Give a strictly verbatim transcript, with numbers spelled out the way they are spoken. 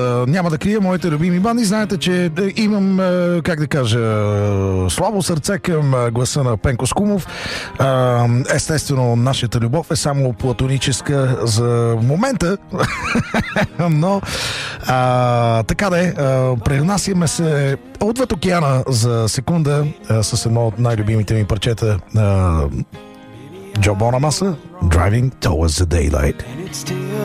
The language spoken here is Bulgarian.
Няма да крия моите любими банди. Знаете, че имам, как да кажа, слабо сърце към гласа на Пенко Скумов. Естествено, нашата любов е само платоническа за момента. Но а, така да е, пренасяме се отвъд океана за секунда а, с едно от най-любимите ми парчета на Джо Бонамаса, Driving Towards the Daylight.